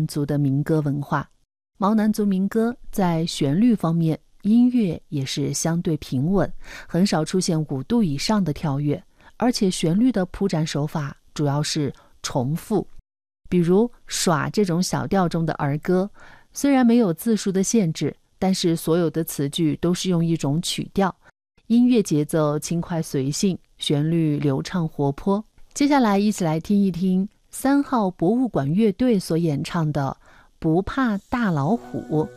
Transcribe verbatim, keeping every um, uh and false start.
族的民歌文化。毛南族民歌在旋律方面，音乐也是相对平稳，很少出现五度以上的跳跃，而且旋律的铺展手法主要是重复。比如耍这种小调中的儿歌，虽然没有字数的限制，但是所有的词句都是用一种曲调，音乐节奏轻快随性，旋律流畅活泼。接下来一起来听一听三号博物馆乐队所演唱的《不怕大老虎》。